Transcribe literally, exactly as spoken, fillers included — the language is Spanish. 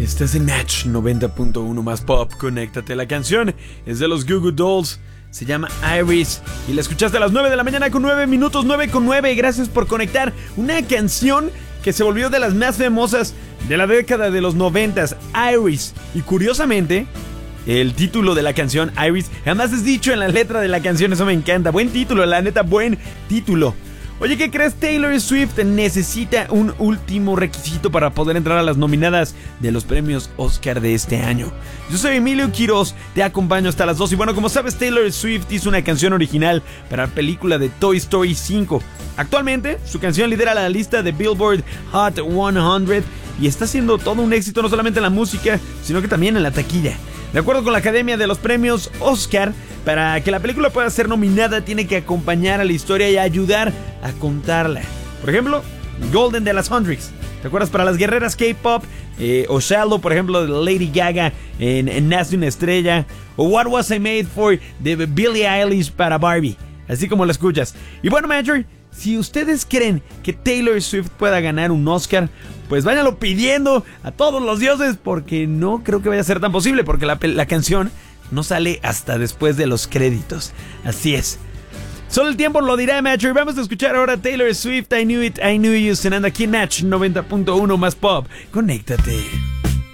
Estás en Match noventa punto uno más pop. Conéctate. La canción es de los Goo Goo Dolls. Se llama Iris y la escuchaste a las nueve de la mañana con nueve minutos, nueve con nueve. Gracias por conectar. Una canción que se volvió de las más famosas de la década de los noventas, Iris. Y curiosamente, el título de la canción, Iris, jamás es dicho en la letra de la canción. Eso me encanta. Buen título, la neta, buen título. Oye, ¿qué crees? Taylor Swift necesita un último requisito para poder entrar a las nominadas de los premios Oscar de este año. Yo soy Emilio Quiroz, te acompaño hasta las dos. Y bueno, como sabes, Taylor Swift hizo una canción original para la película de Toy Story cinco. Actualmente, su canción lidera la lista de Billboard Hot cien y está siendo todo un éxito no solamente en la música, sino que también en la taquilla. De acuerdo con la Academia de los Premios Oscar, para que la película pueda ser nominada tiene que acompañar a la historia y ayudar a contarla. Por ejemplo, Golden de las Hundreds. ¿Te acuerdas? Para las guerreras K-pop, eh, o Shallow, por ejemplo, de Lady Gaga en, en Nace de una estrella, o What Was I Made For de Billie Eilish para Barbie, así como lo escuchas. Y bueno, Major, si ustedes creen que Taylor Swift pueda ganar un Oscar, pues váyanlo pidiendo a todos los dioses, porque no creo que vaya a ser tan posible, porque la, la canción no sale hasta después de los créditos. Así es. Solo el tiempo lo dirá, Match. Vamos a escuchar ahora a Taylor Swift, I Knew It, I Knew You, cenando aquí en Match noventa punto uno más pop. Conéctate.